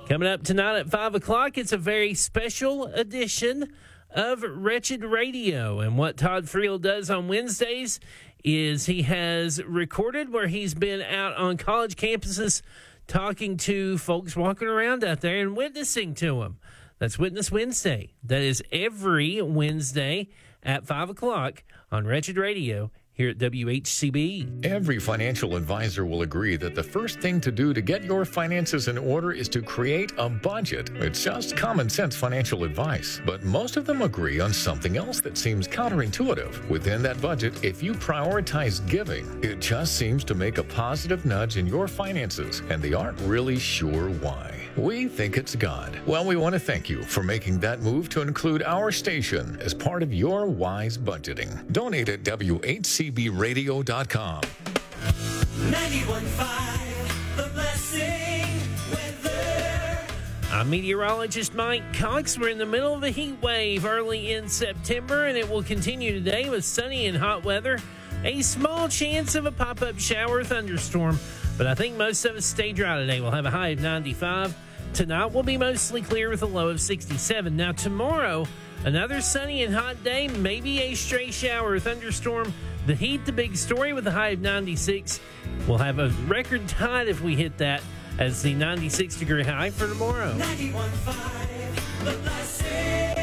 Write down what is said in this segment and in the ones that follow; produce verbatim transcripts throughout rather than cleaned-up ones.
Coming up tonight at five o'clock, it's a very special edition of Wretched Radio. And what Todd Friel does on Wednesdays is he has recorded where he's been out on college campuses talking to folks walking around out there and witnessing to them. That's Witness Wednesday. That is every Wednesday at five o'clock on Wretched Radio here at W H C B. Every financial advisor will agree that the first thing to do to get your finances in order is to create a budget. It's just common sense financial advice. But most of them agree on something else that seems counterintuitive. Within that budget, if you prioritize giving, it just seems to make a positive nudge in your finances, and they aren't really sure why. We think it's God. Well, we want to thank you for making that move to include our station as part of your wise budgeting. Donate at W H C B radio dot com. ninety-one point five, The Blessing Weather. I'm meteorologist Mike Cox. We're in the middle of a heat wave early in September, and it will continue today with sunny and hot weather. A small chance of a pop-up shower or thunderstorm, but I think most of us stay dry today. We'll have a high of ninety-five. Tonight will be mostly clear with a low of sixty-seven. Now tomorrow, another sunny and hot day, maybe a stray shower or thunderstorm. The heat, the big story, with a high of ninety-six. We'll have a record tide if we hit that as the ninety-six degree high for tomorrow. ninety-one point five, The Blessing.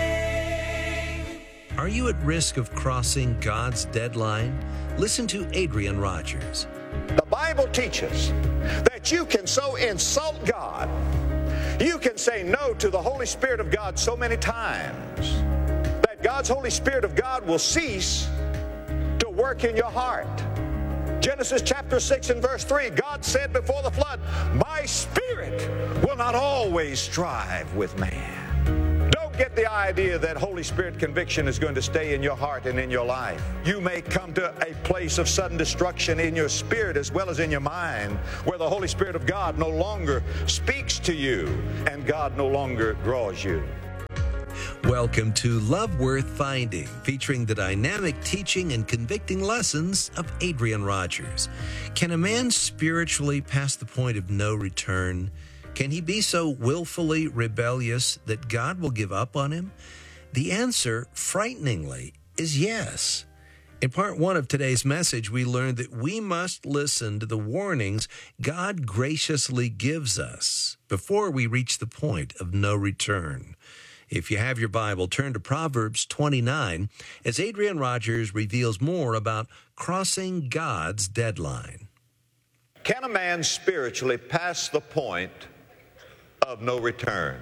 Are you at risk of crossing God's deadline? Listen to Adrian Rogers. The Bible teaches that you can so insult God, you can say no to the Holy Spirit of God so many times that God's Holy Spirit of God will cease to work in your heart. Genesis chapter six and verse three, God said before the flood, "My spirit will not always strive with man." Don't get the idea that Holy Spirit conviction is going to stay in your heart and in your life. You may come to a place of sudden destruction in your spirit as well as in your mind, where the Holy Spirit of God no longer speaks to you and God no longer draws you. Welcome to Love Worth Finding, featuring the dynamic teaching and convicting lessons of Adrian Rogers. Can a man spiritually pass the point of no return? Can he be so willfully rebellious that God will give up on him? The answer, frighteningly, is yes. In part one of today's message, we learned that we must listen to the warnings God graciously gives us before we reach the point of no return. If you have your Bible, turn to Proverbs twenty-nine as Adrian Rogers reveals more about crossing God's deadline. Can a man spiritually pass the point of no return?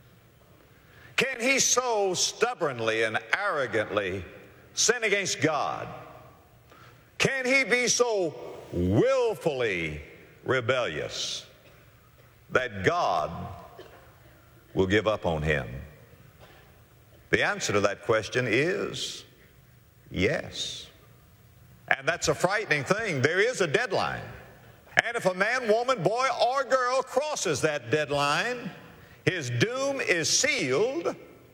Can he so stubbornly and arrogantly sin against God? Can he be so willfully rebellious that God will give up on him? The answer to that question is yes. And that's a frightening thing. There is a deadline. And if a man, woman, boy, or girl crosses that deadline, his doom is sealed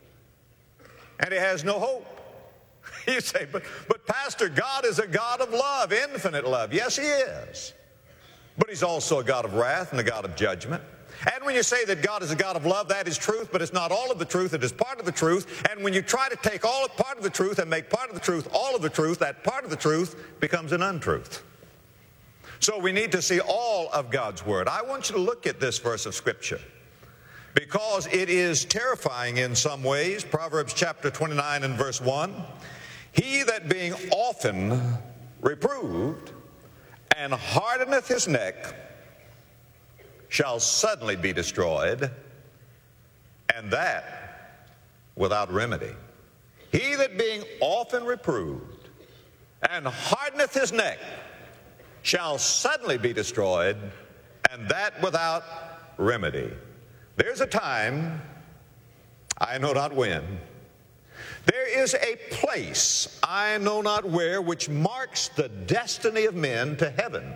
and he has no hope. You say, but, but Pastor, God is a God of love, infinite love. Yes, he is. But he's also a God of wrath and a God of judgment. And when you say that God is a God of love, that is truth, but it's not all of the truth. It is part of the truth. And when you try to take all part of the truth and make part of the truth all of the truth, that part of the truth becomes an untruth. So we need to see all of God's Word. I want you to look at this verse of Scripture because it is terrifying in some ways. Proverbs chapter twenty-nine and verse one. He that being often reproved and hardeneth his neck shall suddenly be destroyed, and that without remedy. He that being often reproved and hardeneth his neck shall suddenly be destroyed, and that without remedy. There's a time, I know not when, there is a place, I know not where, which marks the destiny of men to heaven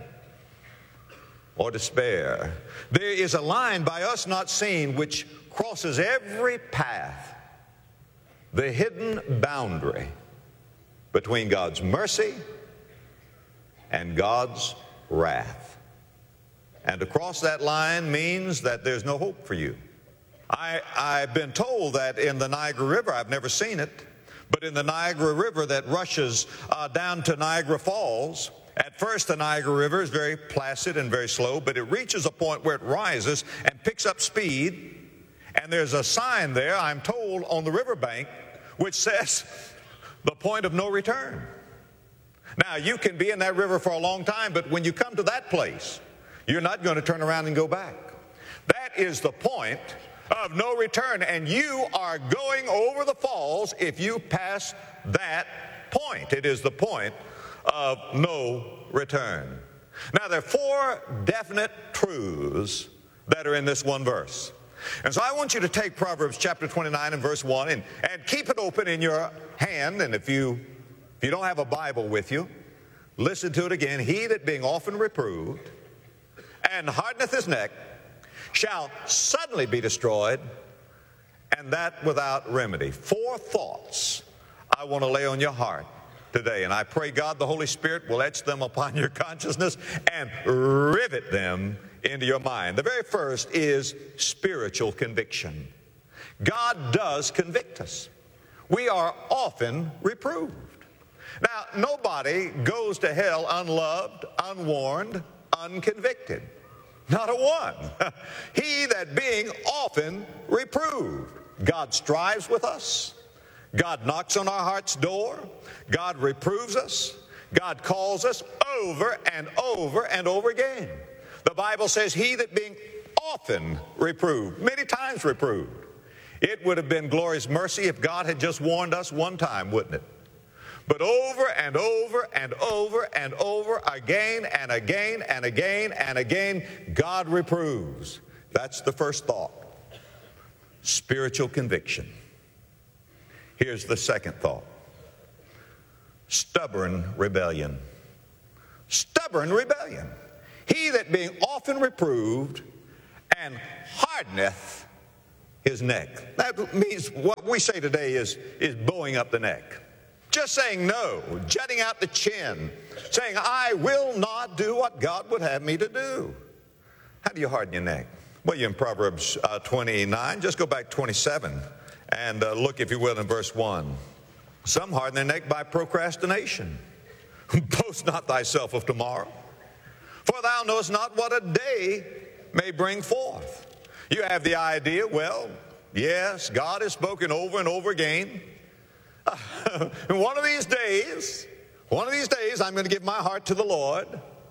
or despair. There is a line by us not seen which crosses every path, the hidden boundary between God's mercy and God's wrath. And to cross that line means that there's no hope for you. I, I've been told that in the Niagara River, I've never seen it, but in the Niagara River that rushes uh, down to Niagara Falls, at first the Niagara River is very placid and very slow, but it reaches a point where it rises and picks up speed, and there's a sign there, I'm told, on the riverbank, which says the point of no return. Now, you can be in that river for a long time, but when you come to that place, you're not going to turn around and go back. That is the point of no return, and you are going over the falls if you pass that point. It is the point of no return. Now, there are four definite truths that are in this one verse. And so I want you to take Proverbs chapter twenty-nine and verse one and, and keep it open in your hand. And if you, if you don't have a Bible with you, listen to it again. He that being often reproved and hardeneth his neck shall suddenly be destroyed, and that without remedy. Four thoughts I want to lay on your heart today, and I pray God the Holy Spirit will etch them upon your consciousness and rivet them into your mind. The very first is spiritual conviction. God does convict us. We are often reproved. Now, nobody goes to hell unloved, unwarned, unconvicted. Not a one. He that being often reproved. God strives with us. God knocks on our heart's door. God reproves us. God calls us over and over and over again. The Bible says, he that being often reproved, many times reproved. It would have been glorious mercy if God had just warned us one time, wouldn't it? But over and over and over and over again and again and again and again, God reproves. That's the first thought. Spiritual conviction. Here's the second thought. Stubborn rebellion. Stubborn rebellion. He that being often reproved and hardeneth his neck. That means what we say today is, is bowing up the neck. Just saying no, jutting out the chin, saying, I will not do what God would have me to do. How do you harden your neck? Well, you're in Proverbs uh, twenty-nine. Just go back twenty-seven and uh, look, if you will, in verse one. Some harden their neck by procrastination. Boast not thyself of tomorrow, for thou knowest not what a day may bring forth. You have the idea, well, yes, God has spoken over and over again. And one of these days, one of these days, I'm going to give my heart to the Lord.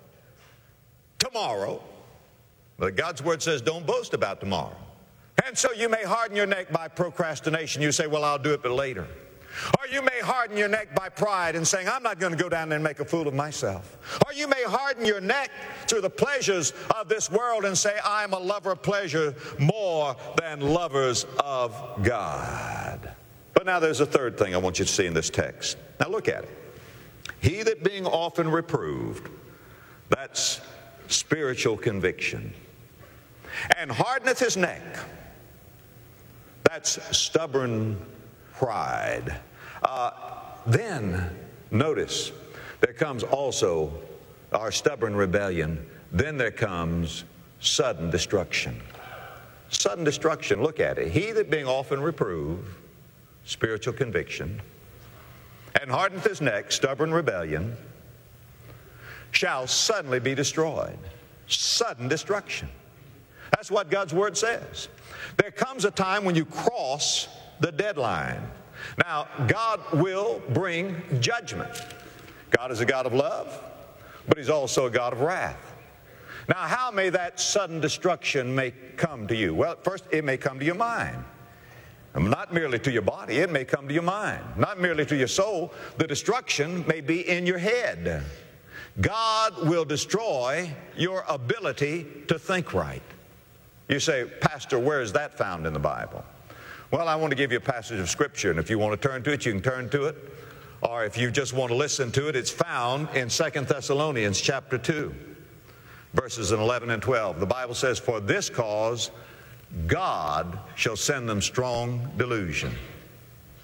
Tomorrow. But God's word says don't boast about tomorrow. And so you may harden your neck by procrastination. You say, well, I'll do it but later. Or you may harden your neck by pride and saying, I'm not going to go down there and make a fool of myself. Or you may harden your neck to the pleasures of this world and say, I'm a lover of pleasure more than lovers of God. But now there's a third thing I want you to see in this text. Now look at it. He that being often reproved, that's spiritual conviction, and hardeneth his neck, that's stubborn pride. Uh, then, notice, there comes also our stubborn rebellion. Then there comes sudden destruction. Sudden destruction, look at it. He that being often reproved, spiritual conviction, and hardeneth his neck, stubborn rebellion, shall suddenly be destroyed. Sudden destruction. That's what God's word says. There comes a time when you cross the deadline. Now, God will bring judgment. God is a God of love, but he's also a God of wrath. Now, how may that sudden destruction may come to you? Well, first, it may come to your mind. Not merely to your body, it may come to your mind. Not merely to your soul. The destruction may be in your head. God will destroy your ability to think right. You say, Pastor, where is that found in the Bible? Well, I want to give you a passage of Scripture, and if you want to turn to it, you can turn to it. Or if you just want to listen to it, it's found in Second Thessalonians chapter two, verses eleven and twelve. The Bible says, for this cause God shall send them strong delusion.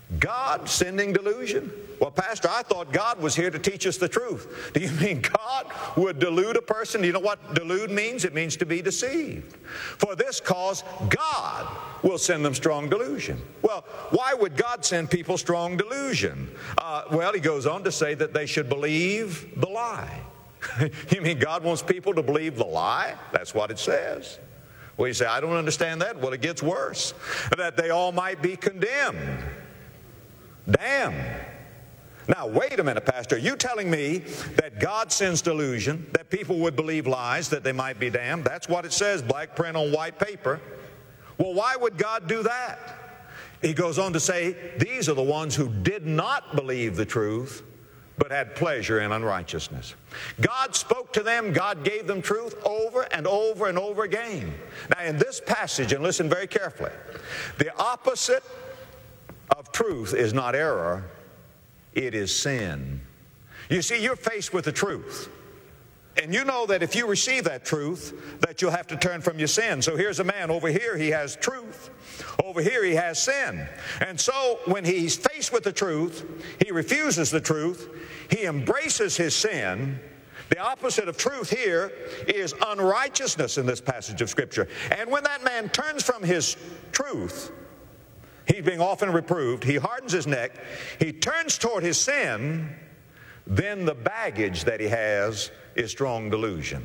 God sending delusion? Well, Pastor, I thought God was here to teach us the truth. Do you mean God would delude a person? Do you know what delude means? It means to be deceived. For this cause, God will send them strong delusion. Well, why would God send people strong delusion? Uh, well, he goes on to say that they should believe the lie. You mean God wants people to believe the lie? That's what it says. Well, you say, I don't understand that. Well, it gets worse. That they all might be condemned. Damned. Now, wait a minute, Pastor. Are you telling me that God sends delusion, that people would believe lies, that they might be damned? That's what it says, black print on white paper. Well, why would God do that? He goes on to say, these are the ones who did not believe the truth, but had pleasure in unrighteousness. God spoke to them, God gave them truth over and over and over again. Now, in this passage, and listen very carefully, the opposite of truth is not error, it is sin. You see, you're faced with the truth. And you know that if you receive that truth, that you'll have to turn from your sin. So here's a man over here, he has truth. Over here he has sin. And so when he's faced with the truth, he refuses the truth, he embraces his sin. The opposite of truth here is unrighteousness in this passage of Scripture. And when that man turns from his truth, he's being often reproved, he hardens his neck, he turns toward his sin, then the baggage that he has is strong delusion.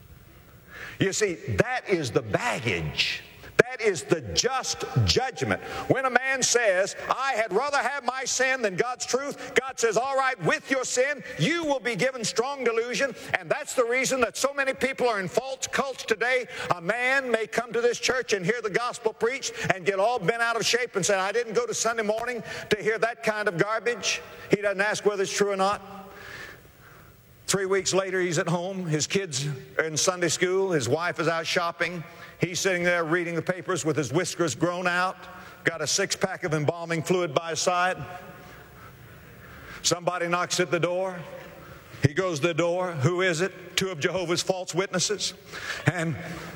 You see, that is the baggage. That is the just judgment. When a man says, I had rather have my sin than God's truth, God says, all right, with your sin, you will be given strong delusion. And that's the reason that so many people are in false cults today. A man may come to this church and hear the gospel preached and get all bent out of shape and say, I didn't go to Sunday morning to hear that kind of garbage. He doesn't ask whether it's true or not. Three weeks later, he's at home. His kids are in Sunday school. His wife is out shopping. He's sitting there reading the papers with his whiskers grown out, got a six-pack of embalming fluid by his side. Somebody knocks at the door. He goes to the door. Who is it? Two of Jehovah's false witnesses. And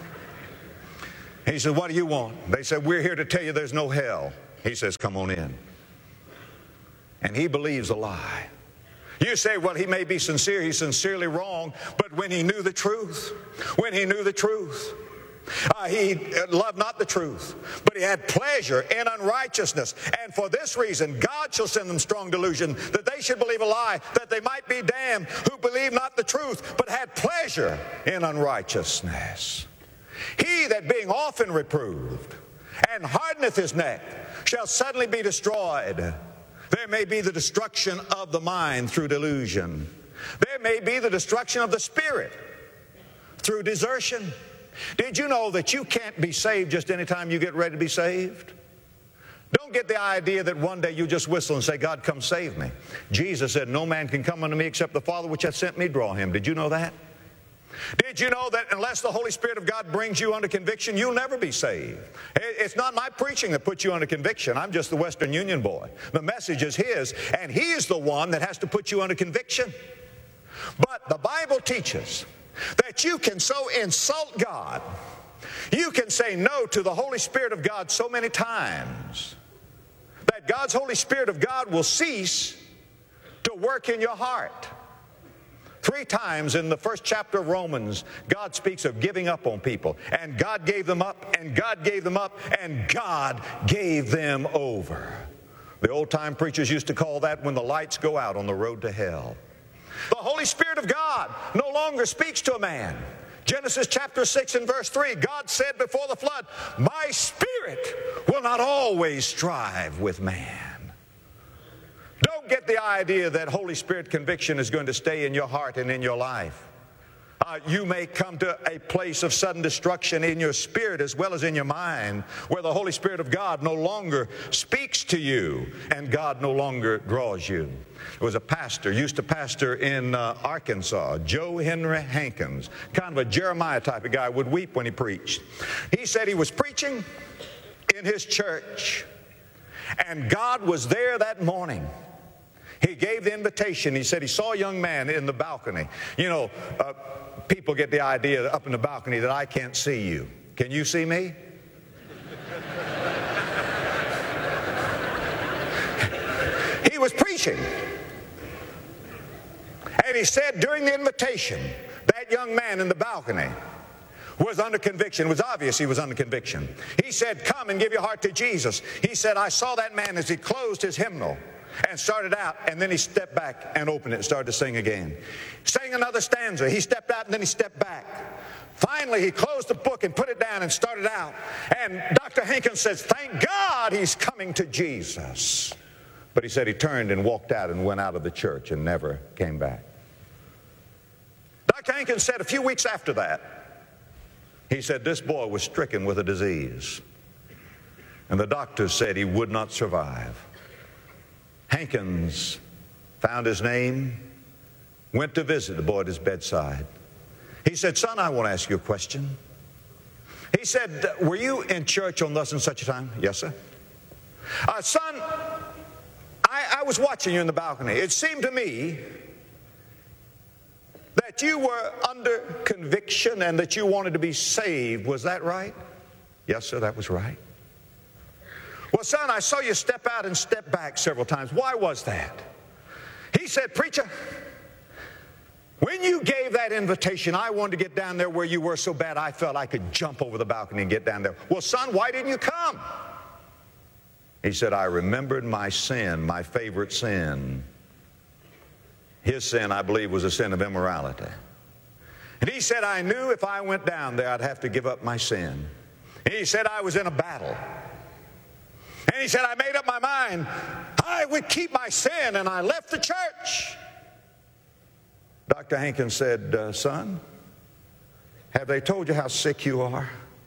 he said, what do you want? They said, we're here to tell you there's no hell. He says, come on in. And he believes a lie. You say, well, he may be sincere, he's sincerely wrong, but when he knew the truth, when he knew the truth, uh, he loved not the truth, but he had pleasure in unrighteousness. And for this reason, God shall send them strong delusion, that they should believe a lie, that they might be damned, who believe not the truth, but had pleasure in unrighteousness. He that being often reproved, and hardeneth his neck, shall suddenly be destroyed. There may be the destruction of the mind through delusion. There may be the destruction of the spirit through desertion. Did you know that you can't be saved just anytime you get ready to be saved? Don't get the idea that one day you just whistle and say, God, come save me. Jesus said, no man can come unto me except the Father which hath sent me draw him. Did you know that? Did you know that unless the Holy Spirit of God brings you under conviction, you'll never be saved? It's not my preaching that puts you under conviction. I'm just the Western Union boy. The message is His, and He's the one that has to put you under conviction. But the Bible teaches that you can so insult God, you can say no to the Holy Spirit of God so many times, that God's Holy Spirit of God will cease to work in your heart. Three times in the first chapter of Romans, God speaks of giving up on people. And God gave them up, and God gave them up, and God gave them over. The old-time preachers used to call that when the lights go out on the road to hell. The Holy Spirit of God no longer speaks to a man. Genesis chapter six and verse three, God said before the flood, my spirit will not always strive with man. Don't get the idea that Holy Spirit conviction is going to stay in your heart and in your life. Uh, you may come to a place of sudden destruction in your spirit as well as in your mind, where the Holy Spirit of God no longer speaks to you and God no longer draws you. There was a pastor, used to pastor in uh, Arkansas, Joe Henry Hankins, kind of a Jeremiah type of guy, would weep when he preached. He said he was preaching in his church, and God was there that morning. He gave the invitation. He said he saw a young man in the balcony. You know, uh, people get the idea up in the balcony that I can't see you. Can you see me? He was preaching. And he said during the invitation, that young man in the balcony was under conviction. It was obvious he was under conviction. He said, come and give your heart to Jesus. He said, I saw that man as he closed his hymnal and started out, and then he stepped back and opened it and started to sing again. Sang another stanza. He stepped out and then he stepped back. Finally, he closed the book and put it down and started out. And Doctor Hankins says, thank God he's coming to Jesus. But he said he turned and walked out and went out of the church and never came back. Doctor Hankins said a few weeks after that, he said this boy was stricken with a disease. And the doctors said he would not survive. Hankins found his name, went to visit the boy at his bedside. He said, son, I want to ask you a question. He said, were you in church on thus and such a time? Yes, sir. Uh, son, I, I was watching you in the balcony. It seemed to me that you were under conviction and that you wanted to be saved. Was that right? Yes, sir, that was right. Well, son, I saw you step out and step back several times. Why was that? He said, preacher, when you gave that invitation, I wanted to get down there where you were so bad I felt I could jump over the balcony and get down there. Well, son, why didn't you come? He said, I remembered my sin, my favorite sin. His sin, I believe, was a sin of immorality. And he said, I knew if I went down there, I'd have to give up my sin. And he said, I was in a battle. And he said, I made up my mind, I would keep my sin, and I left the church. Doctor Hankins said, uh, son, have they told you how sick you are?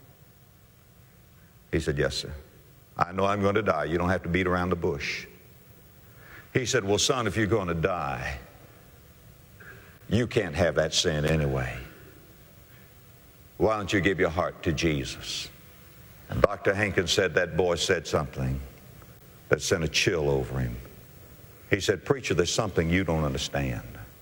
He said, yes, sir. I know I'm going to die. You don't have to beat around the bush. He said, well, son, if you're going to die, you can't have that sin anyway. Why don't you give your heart to Jesus? And Doctor Hankins said that boy said something that sent a chill over him. He said, preacher, there's something you don't understand.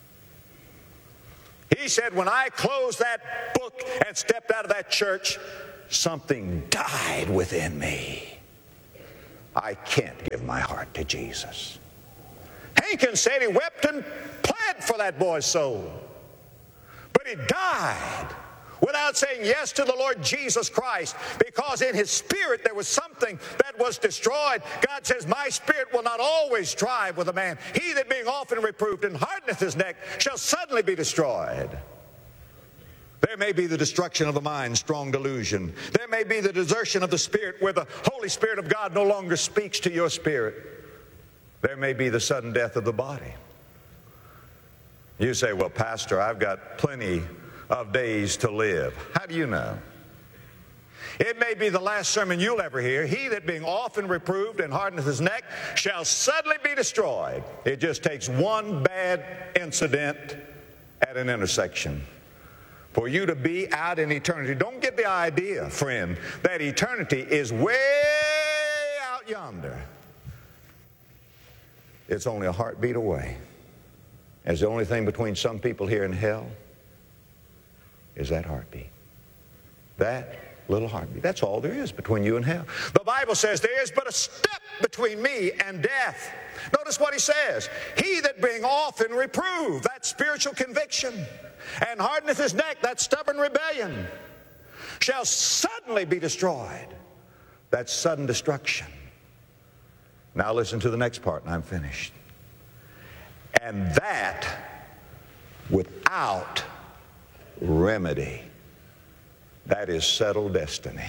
He said, when I closed that book and stepped out of that church, something died within me. I can't give my heart to Jesus. Hankins said he wept and pled for that boy's soul. But he died without saying yes to the Lord Jesus Christ, because in his spirit there was something that was destroyed. God says, my spirit will not always strive with a man. He that being often reproved and hardeneth his neck shall suddenly be destroyed. There may be the destruction of the mind, strong delusion. There may be the desertion of the spirit where the Holy Spirit of God no longer speaks to your spirit. There may be the sudden death of the body. You say, well, Pastor, I've got plenty of days to live. How do you know? It may be the last sermon you'll ever hear. He that being often reproved and hardeneth his neck shall suddenly be destroyed. It just takes one bad incident at an intersection for you to be out in eternity. Don't get the idea, friend, that eternity is way out yonder. It's only a heartbeat away. As the only thing between some people here and hell is that heartbeat. That little heartbeat. That's all there is between you and hell. The Bible says there is but a step between me and death. Notice what he says. He that being often reproved, that spiritual conviction, and hardeneth his neck, that stubborn rebellion, shall suddenly be destroyed. That sudden destruction. Now listen to the next part and I'm finished. And that without remedy. That is settled destiny.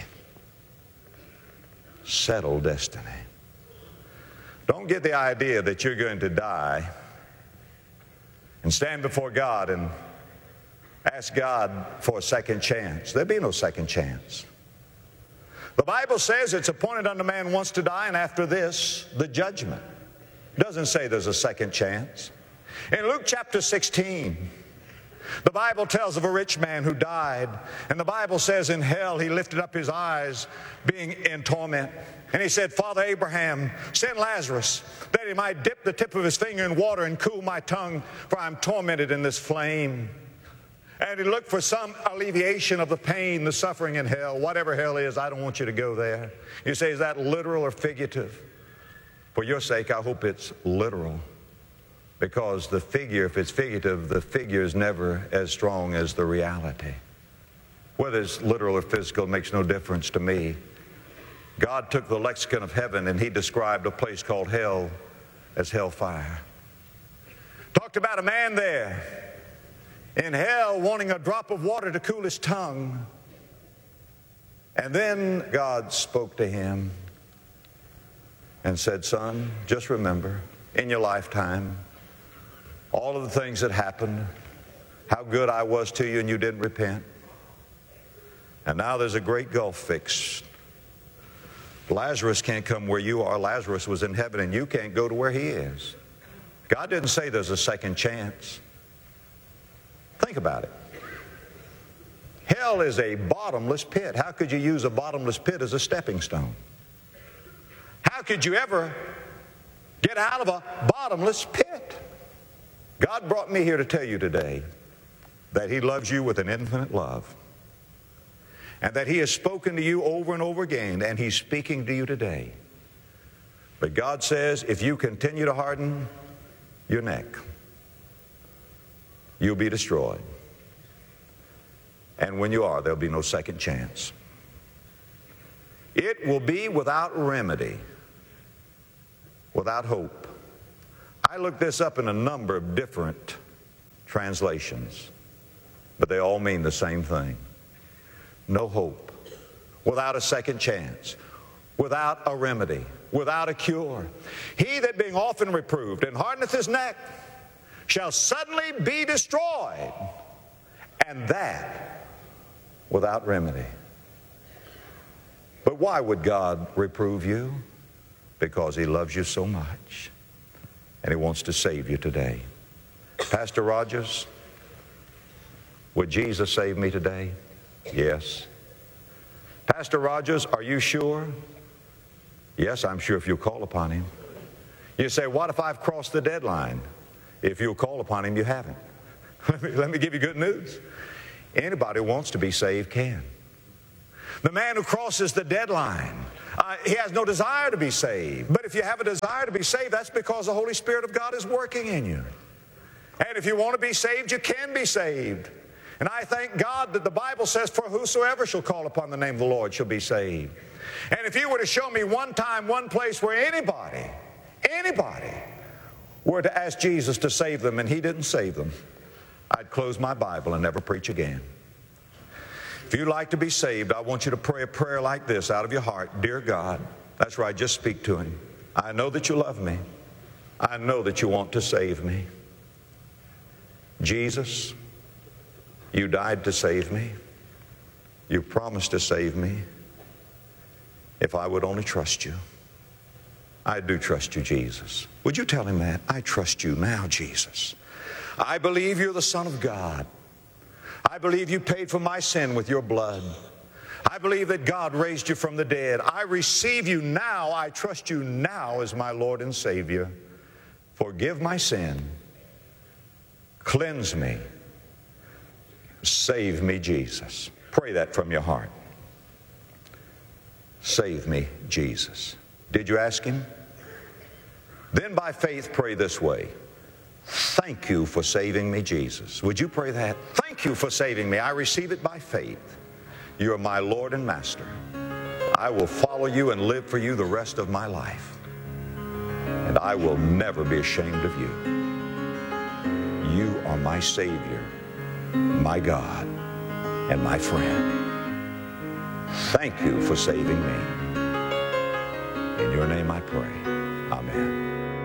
Settled destiny. Don't get the idea that you're going to die and stand before God and ask God for a second chance. There'll be no second chance. The Bible says it's appointed unto man once to die, and after this, the judgment. It doesn't say there's a second chance. In Luke chapter sixteen, the Bible tells of a rich man who died, and the Bible says in hell he lifted up his eyes being in torment, and he said, Father Abraham, send Lazarus that he might dip the tip of his finger in water and cool my tongue, for I'm tormented in this flame. And he looked for some alleviation of the pain, the suffering in hell. Whatever hell is, I don't want you to go there. You say, is that literal or figurative? For your sake, I hope it's literal, because the figure, if it's figurative, the figure is never as strong as the reality. Whether it's literal or physical makes no difference to me. God took the lexicon of heaven and he described a place called hell as hellfire. Talked about a man there in hell wanting a drop of water to cool his tongue. And then God spoke to him and said, son, just remember in your lifetime all of the things that happened, how good I was to you and you didn't repent. And now there's a great gulf fixed. Lazarus can't come where you are. Lazarus was in heaven and you can't go to where he is. God didn't say there's a second chance. Think about it. Hell is a bottomless pit. How could you use a bottomless pit as a stepping stone? How could you ever get out of a bottomless pit? God brought me here to tell you today that he loves you with an infinite love, and that he has spoken to you over and over again, and he's speaking to you today. But God says, if you continue to harden your neck, you'll be destroyed. And when you are, there'll be no second chance. It will be without remedy, without hope. I looked this up in a number of different translations, but they all mean the same thing. No hope, without a second chance, without a remedy, without a cure. He that being often reproved and hardeneth his neck shall suddenly be destroyed, and that without remedy. But why would God reprove you? Because he loves you so much, and he wants to save you today. Pastor Rogers, would Jesus save me today? Yes. Pastor Rogers, are you sure? Yes, I'm sure if you call upon him. You say, what if I've crossed the deadline? If you'll call upon him, you haven't. Let me, let me give you good news. Anybody who wants to be saved can. The man who crosses the deadline, uh, he has no desire to be saved. But if you have a desire to be saved, that's because the Holy Spirit of God is working in you. And if you want to be saved, you can be saved. And I thank God that the Bible says, for whosoever shall call upon the name of the Lord shall be saved. And if you were to show me one time, one place where anybody, anybody were to ask Jesus to save them and he didn't save them, I'd close my Bible and never preach again. If you'd like to be saved, I want you to pray a prayer like this out of your heart. Dear God, that's right, just speak to him. I know that you love me. I know that you want to save me. Jesus, you died to save me. You promised to save me if I would only trust you. I do trust you, Jesus. Would you tell him that? I trust you now, Jesus. I believe you're the Son of God. I believe you paid for my sin with your blood. I believe that God raised you from the dead. I receive you now. I trust you now as my Lord and Savior. Forgive my sin. Cleanse me. Save me, Jesus. Pray that from your heart. Save me, Jesus. Did you ask him? Then by faith pray this way. Thank you for saving me, Jesus. Would you pray that? Thank you for saving me. I receive it by faith. You are my Lord and Master. I will follow you and live for you the rest of my life. And I will never be ashamed of you. You are my Savior, my God, and my friend. Thank you for saving me. In your name I pray. Amen.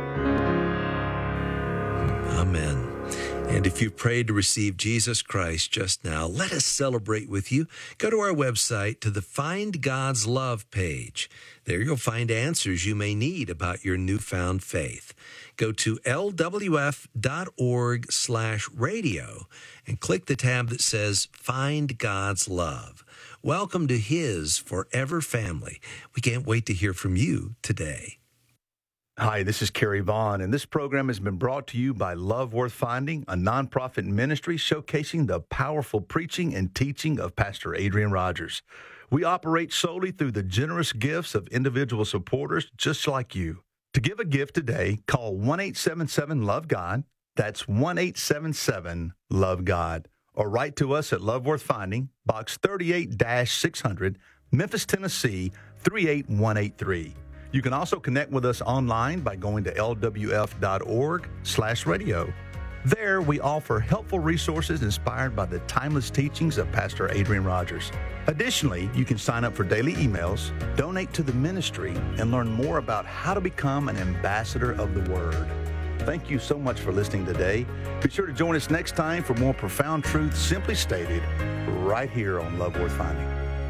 Amen. And if you prayed to receive Jesus Christ just now, let us celebrate with you. Go to our website to the Find God's Love page. There you'll find answers you may need about your newfound faith. Go to L W F dot org slash radio and click the tab that says Find God's Love. Welcome to His forever family. We can't wait to hear from you today. Hi, this is Kerry Vaughn, and this program has been brought to you by Love Worth Finding, a nonprofit ministry showcasing the powerful preaching and teaching of Pastor Adrian Rogers. We operate solely through the generous gifts of individual supporters just like you. To give a gift today, call one eight seven seven love God. That's one eight seven seven love God. Or write to us at Love Worth Finding, Box thirty-eight six hundred, Memphis, Tennessee, three eight one eight three. You can also connect with us online by going to L W F dot org slash radio. There, we offer helpful resources inspired by the timeless teachings of Pastor Adrian Rogers. Additionally, you can sign up for daily emails, donate to the ministry, and learn more about how to become an ambassador of the Word. Thank you so much for listening today. Be sure to join us next time for more profound truth simply stated right here on Love Worth Finding.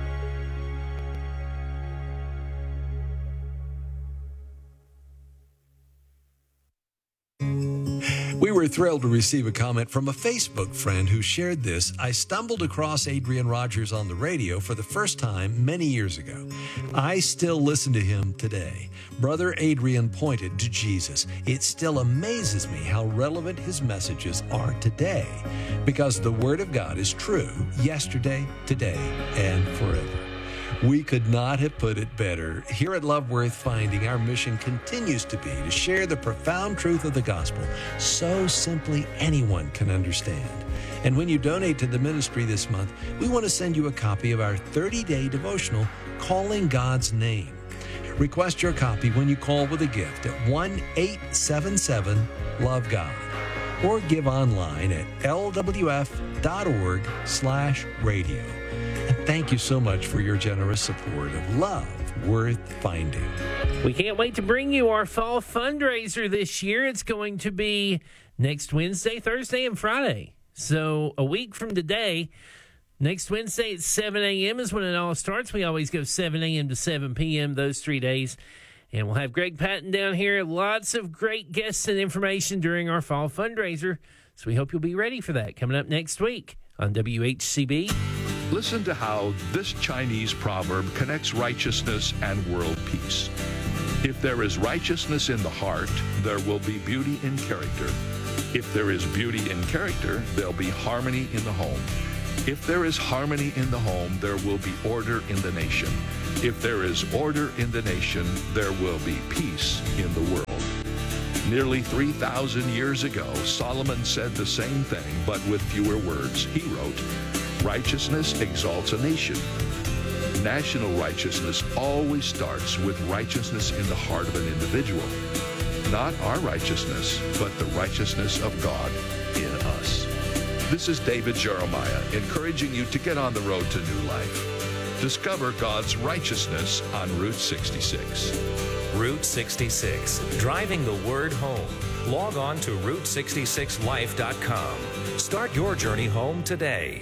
We were thrilled to receive a comment from a Facebook friend who shared this. I stumbled across Adrian Rogers on the radio for the first time many years ago. I still listen to him today. Brother Adrian pointed to Jesus. It still amazes me how relevant his messages are today, because the Word of God is true yesterday, today, and forever. We could not have put it better. Here at Love Worth Finding, our mission continues to be to share the profound truth of the gospel so simply anyone can understand. And when you donate to the ministry this month, we want to send you a copy of our thirty-day devotional, Calling God's Name. Request your copy when you call with a gift at one eight seven seven love God or give online at L W F dot org slash radio. And thank you so much for your generous support of Love Worth Finding. We can't wait to bring you our fall fundraiser this year. It's going to be next Wednesday, Thursday, and Friday. So a week from today, next Wednesday at seven a.m. is when it all starts. We always go seven a.m. to seven p.m. those three days. And we'll have Greg Patton down here. Lots of great guests and information during our fall fundraiser. So we hope you'll be ready for that coming up next week on W H C B. Listen to how this Chinese proverb connects righteousness and world peace. If there is righteousness in the heart, there will be beauty in character. If there is beauty in character, there'll be harmony in the home. If there is harmony in the home, there will be order in the nation. If there is order in the nation, there will be peace in the world. Nearly three thousand years ago, Solomon said the same thing, but with fewer words. He wrote, "Righteousness exalts a nation. National righteousness always starts with righteousness in the heart of an individual. Not our righteousness, but the righteousness of God in us." This is David Jeremiah, encouraging you to get on the road to new life. Discover God's righteousness on Route sixty-six. Route sixty-six, driving the word home. Log on to route sixty-six life dot com. Start your journey home today.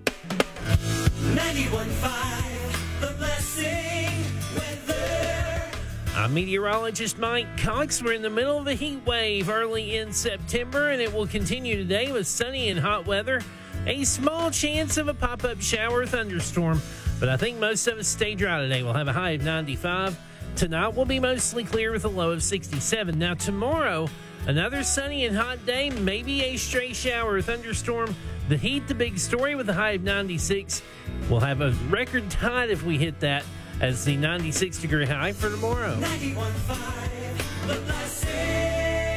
ninety-one point five, The Blessing Weather. I'm meteorologist Mike Cox. We're in the middle of a heat wave early in September, and it will continue today with sunny and hot weather. A small chance of a pop-up shower or thunderstorm, but I think most of us stay dry today. We'll have a high of ninety-five. Tonight will be mostly clear with a low of sixty-seven. Now tomorrow, another sunny and hot day, maybe a stray shower or thunderstorm. The heat, the big story, with a high of ninety-six. We'll have a record tide if we hit that as the ninety-six degree high for tomorrow. ninety-one point five, The Blessing.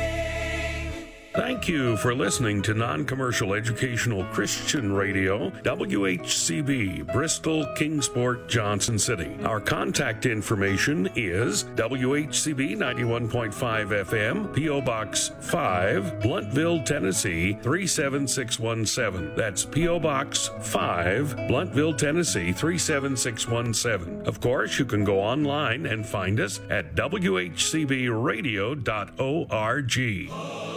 Thank you for listening to Non-Commercial Educational Christian Radio, W H C B, Bristol, Kingsport, Johnson City. Our contact information is W H C B ninety-one point five F M, P O Box five, Bluntville, Tennessee three seven six one seven. That's P O Box five, Bluntville, Tennessee three seven six one seven. Of course, you can go online and find us at W H C B radio dot org.